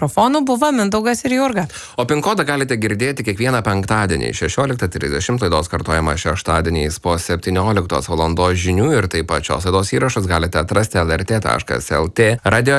mikrofonų buvo Mindaugas ir Jurga. O PIN kodą galite girdėti kiekvieną penktadienį 16:30 laidos kartojama šeštadieniais po 17 valandos žinių ir taip pat šios laidos įrašus galite atrasti lrt.lt radio